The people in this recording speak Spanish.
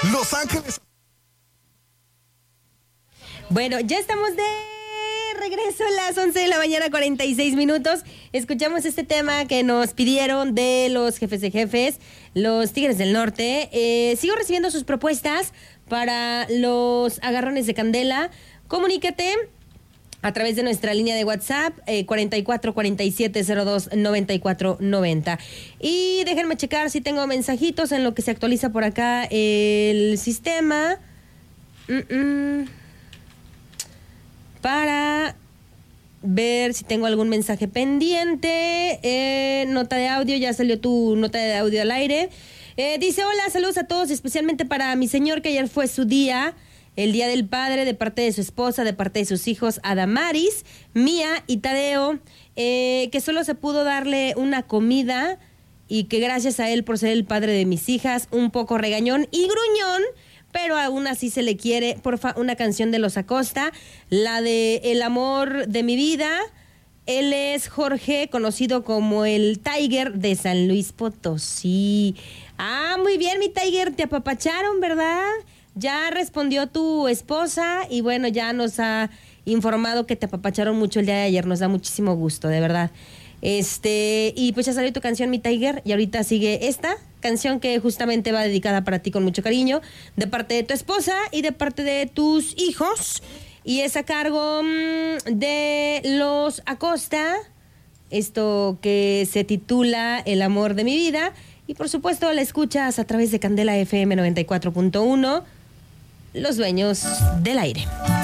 Los Ángeles. Bueno, ya estamos de regreso a las 11 de la mañana, 46 minutos. Escuchamos este tema que nos pidieron de los jefes de jefes, los Tigres del Norte. Sigo recibiendo sus propuestas para los agarrones de candela. Comunícate a través de nuestra línea de WhatsApp, 44 47 02 94 90. Y déjenme checar si tengo mensajitos en lo que se actualiza por acá el sistema. Para ver si tengo algún mensaje pendiente. Nota de audio, ya salió tu nota de audio al aire. Dice, hola, saludos a todos, especialmente para mi señor, que ayer fue su día, el Día del Padre, de parte de su esposa, de parte de sus hijos, Adamaris, Mía y Tadeo, que solo se pudo darle una comida y que gracias a él por ser el padre de mis hijas, un poco regañón y gruñón, pero aún así se le quiere. Porfa, una canción de Los Acosta, la de El amor de mi vida. Él es Jorge, conocido como el Tiger de San Luis Potosí. Ah, muy bien, mi Tiger, te apapacharon, ¿verdad? Ya respondió tu esposa y bueno, ya nos ha informado que te apapacharon mucho el día de ayer. Nos da muchísimo gusto, de verdad. Y pues ya salió tu canción, mi Tiger, y ahorita sigue esta canción que justamente va dedicada para ti con mucho cariño, de parte de tu esposa y de parte de tus hijos, y es a cargo de Los Acosta, esto que se titula El amor de mi vida, y por supuesto la escuchas a través de Candela FM 94.1, los dueños del aire.